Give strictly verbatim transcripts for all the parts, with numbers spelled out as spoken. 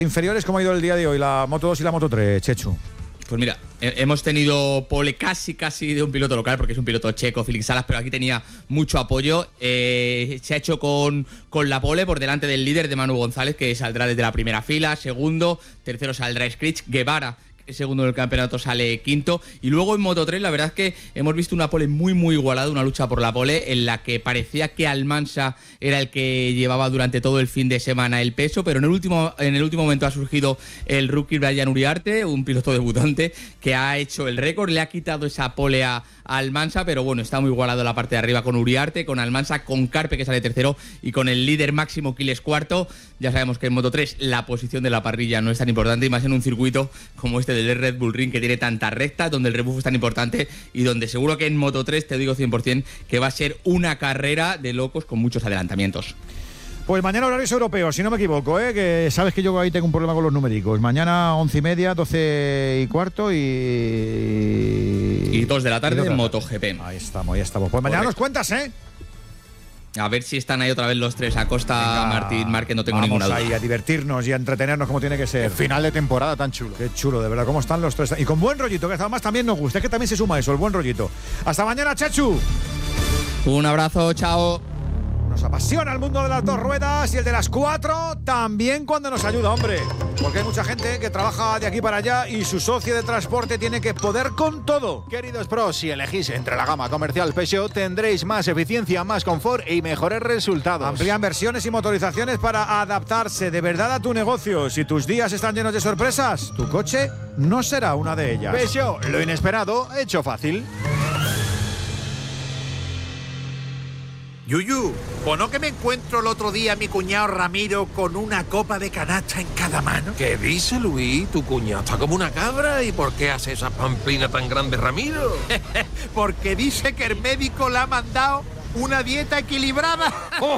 Inferiores, ¿cómo ha ido el día de hoy? La Moto dos y la Moto tres, Chechu. Pues mira, hemos tenido pole casi casi de un piloto local, porque es un piloto checo, Félix Salas, pero aquí tenía mucho apoyo. Eh, se ha hecho con, con la pole por delante del líder de Manu González, que saldrá desde la primera fila. Segundo, tercero saldrá Scritch. Guevara, segundo del campeonato, sale quinto. Y luego en Moto tres la verdad es que hemos visto una pole muy muy igualada, una lucha por la pole en la que parecía que Almansa era el que llevaba durante todo el fin de semana el peso, pero en el último en el último momento ha surgido el rookie Brian Uriarte, un piloto debutante que ha hecho el récord, le ha quitado esa pole a Almansa, pero bueno, está muy igualado la parte de arriba con Uriarte, con Almansa, con Carpe, que sale tercero, y con el líder Máximo Quiles cuarto. Ya sabemos que en Moto tres la posición de la parrilla no es tan importante, y más en un circuito como este del Red Bull Ring, que tiene tanta recta, donde el rebufo es tan importante y donde seguro que en Moto tres, te digo cien por ciento, que va a ser una carrera de locos con muchos adelantamientos. Pues mañana horarios europeos, si no me equivoco, ¿eh? Que sabes que yo ahí tengo un problema con los numéricos. Mañana once y media, doce y cuarto y... Y dos de la tarde en MotoGP. Ahí estamos, ahí estamos. Pues mañana Correcto. Nos cuentas, ¿eh? A ver si están ahí otra vez los tres, Acosta, Venga, Martín, Márquez, no tengo vamos ninguna duda. Ahí a divertirnos y a entretenernos como tiene que ser. El final de temporada tan chulo. Qué chulo, de verdad, cómo están los tres. Y con buen rollito, que además también nos gusta, es que también se suma eso, el buen rollito. Hasta mañana, Chechu. Un abrazo, chao. Nos apasiona el mundo de las dos ruedas y el de las cuatro también cuando nos ayuda, hombre. Porque hay mucha gente que trabaja de aquí para allá y su socio de transporte tiene que poder con todo. Queridos pros, si elegís entre la gama comercial Peugeot, tendréis más eficiencia, más confort y mejores resultados. Amplían versiones y motorizaciones para adaptarse de verdad a tu negocio. Si tus días están llenos de sorpresas, tu coche no será una de ellas. Peugeot, lo inesperado hecho fácil. Yuyu, ¿o no que me encuentro el otro día a mi cuñado Ramiro con una copa de canasta en cada mano? ¿Qué dice, Luis? Tu cuñado está como una cabra. ¿Y por qué hace esa pamplina tan grande, Ramiro? Porque dice que el médico le ha mandado una dieta equilibrada.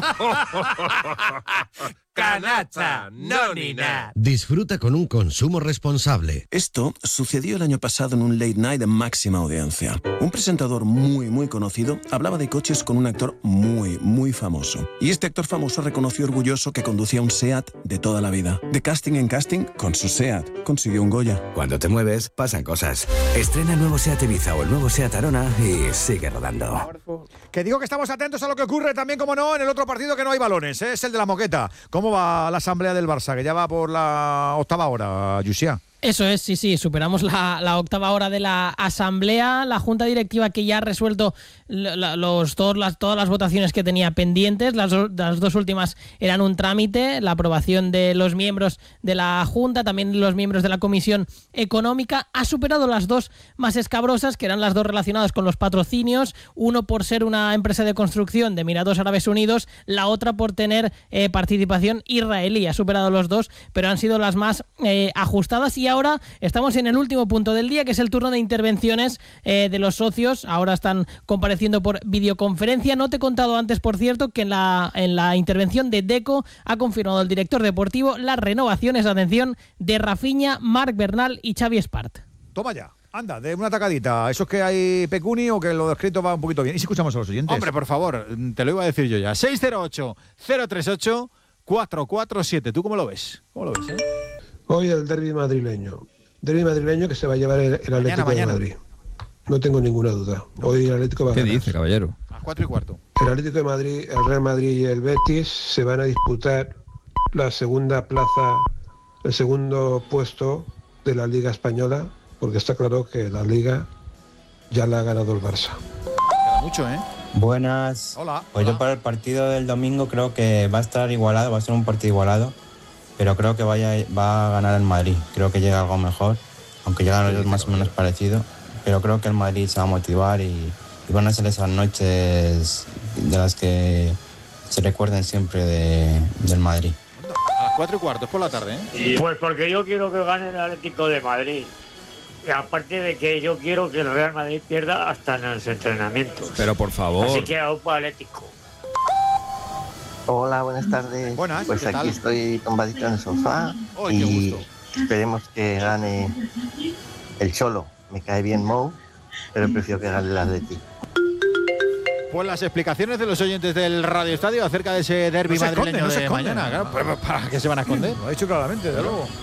Canasta, no ni nada. Disfruta con un consumo responsable. Esto sucedió el año pasado en un late night de máxima audiencia. Un presentador muy, muy conocido hablaba de coches con un actor muy, muy famoso. Y este actor famoso reconoció orgulloso que conducía un SEAT de toda la vida. De casting en casting, con su SEAT consiguió un Goya. Cuando te mueves, pasan cosas. Estrena el nuevo SEAT Ibiza o el nuevo SEAT Arona y sigue rodando. Que digo que estamos atentos a lo que ocurre también, como no, en el otro partido que no hay balones, ¿eh? Es el de la Moqueta. ¿Cómo va la asamblea del Barça? Que ya va por la octava hora, Yusia. Eso es, sí, sí, superamos la, la octava hora de la asamblea, la junta directiva que ya ha resuelto la, los, todos las, todas las votaciones que tenía pendientes, las, las dos últimas eran un trámite, la aprobación de los miembros de la junta, también los miembros de la comisión económica, ha superado las dos más escabrosas, que eran las dos relacionadas con los patrocinios, uno por ser una empresa de construcción de Emiratos Árabes Unidos, la otra por tener eh, participación israelí, ha superado los dos, pero han sido las más eh, ajustadas. Y ahora estamos en el último punto del día, que es el turno de intervenciones eh, de los socios. Ahora están compareciendo por videoconferencia. No te he contado antes, por cierto, que en la, en la intervención de Deco ha confirmado el director deportivo las renovaciones, atención, de Rafinha, Marc Bernal y Xavi Espart. Toma ya. Anda, de una tacadita. ¿Eso es que hay pecuni o que lo descrito va un poquito bien? ¿Y si escuchamos a los oyentes? Hombre, por favor, te lo iba a decir yo ya. seis cero ocho, cero tres ocho, cuatro cuatro siete. ¿Tú cómo lo ves? ¿Cómo lo ves, eh? Hoy el derbi madrileño. Derbi madrileño que se va a llevar el, el Atlético mañana, mañana. de Madrid. No tengo ninguna duda. Hoy el Atlético va a ¿Qué ganar. dice, caballero? A cuatro y cuarto. El Atlético de Madrid, el Real Madrid y el Betis se van a disputar la segunda plaza, el segundo puesto de la Liga Española, porque está claro que la Liga ya la ha ganado el Barça. Queda mucho, ¿eh? Buenas. Hola. Pues hola. yo para el partido del domingo creo que va a estar igualado, va a ser un partido igualado, pero creo que vaya, va a ganar el Madrid. Creo que llega algo mejor, aunque llegan los dos más o menos parecido, pero creo que el Madrid se va a motivar y, y van a ser esas noches de las que se recuerden siempre de, del Madrid. A las cuatro y cuarto, es por la tarde, ¿eh? Pues porque yo quiero que gane el Atlético de Madrid. Y aparte de que yo quiero que el Real Madrid pierda hasta en los entrenamientos. Pero por favor. Así que a Atlético. Hola, buenas tardes. Buenas, pues ¿qué aquí tal? estoy tumbadito en el sofá. Oh, y qué gusto. esperemos que gane el Cholo. Me cae bien Mou, pero prefiero que gane el Atleti. Pues las explicaciones de los oyentes del Radio Estadio acerca de ese derbi No se madrileño esconden, no se de esconden. mañana. Claro, pues, ¿para qué se van a esconder? Lo ha dicho claramente, de luego.